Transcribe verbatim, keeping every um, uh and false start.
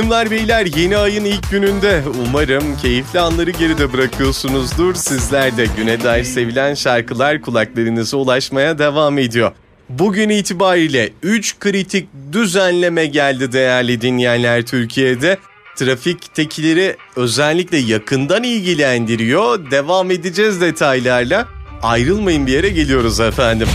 Hanımlar beyler, yeni ayın ilk gününde umarım keyifli anları geride bırakıyorsunuzdur. Sizler de güne dair sevilen şarkılar kulaklarınıza ulaşmaya devam ediyor. Bugün itibariyle üç kritik düzenleme geldi değerli dinleyenler Türkiye'de. Trafiktekileri özellikle yakından ilgilendiriyor. Devam edeceğiz detaylarla. Ayrılmayın, bir yere geliyoruz efendim.